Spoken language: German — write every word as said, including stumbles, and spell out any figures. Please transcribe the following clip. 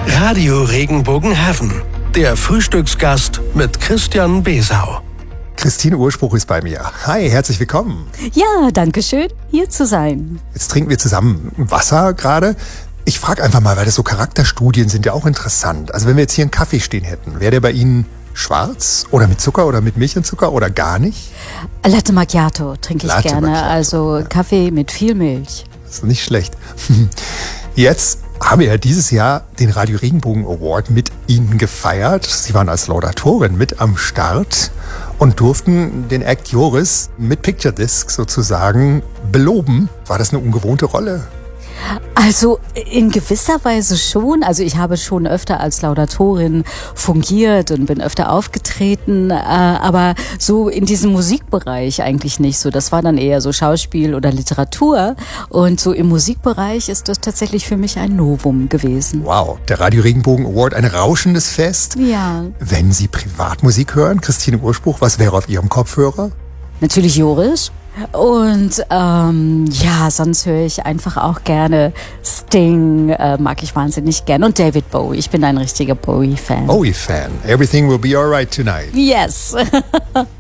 Radio Regenbogen Heaven, der Frühstücksgast mit Christian Besau. Christine Urspruch ist bei mir. Hi, herzlich willkommen. Ja, danke schön, hier zu sein. Jetzt trinken wir zusammen Wasser gerade. Ich frage einfach mal, weil das so Charakterstudien sind ja auch interessant. Also wenn wir jetzt hier einen Kaffee stehen hätten, wäre der bei Ihnen schwarz oder mit Zucker oder mit Milch und Zucker oder gar nicht? Latte Macchiato trinke ich Latte gerne, Macchiato, also ja. Kaffee mit viel Milch. Das ist nicht schlecht. Jetzt haben wir ja dieses Jahr den Radio Regenbogen Award mit Ihnen gefeiert. Sie waren als Laudatorin mit am Start und durften den Act Joris mit Picture Disc sozusagen beloben. War das eine ungewohnte Rolle? Also in gewisser Weise schon. Also ich habe schon öfter als Laudatorin fungiert und bin öfter aufgetreten, äh, aber so in diesem Musikbereich eigentlich nicht so. Das war dann eher so Schauspiel oder Literatur und so im Musikbereich ist das tatsächlich für mich ein Novum gewesen. Wow, der Radio Regenbogen Award, ein rauschendes Fest. Ja. Wenn Sie Privatmusik hören, Christine Urspruch, was wäre auf Ihrem Kopfhörer? Natürlich Joris. Und ähm, ja, sonst höre ich einfach auch gerne Sting, äh, mag ich wahnsinnig gern. Und David Bowie, ich bin ein richtiger Bowie-Fan. Bowie-Fan. Everything will be alright tonight. Yes.